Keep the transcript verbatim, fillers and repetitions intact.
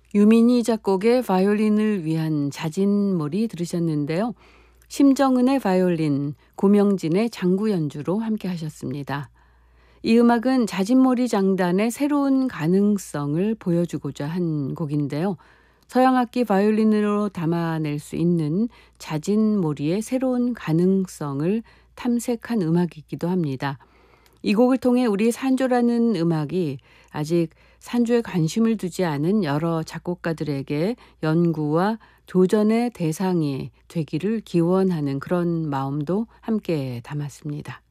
유민희 작곡의 바이올린을 위한 자진몰이 들으셨는데요. 심정은의 바이올린, 고명진의 장구 연주로 함께 하셨습니다. 이 음악은 자진몰이 장단의 새로운 가능성을 보여주고자 한 곡인데요. 서양악기 바이올린으로 담아낼 수 있는 자진몰이의 새로운 가능성을 탐색한 음악이기도 합니다. 이 곡을 통해 우리 산조라는 음악이 아직 산조에 관심을 두지 않은 여러 작곡가들에게 연구와 도전의 대상이 되기를 기원하는 그런 마음도 함께 담았습니다.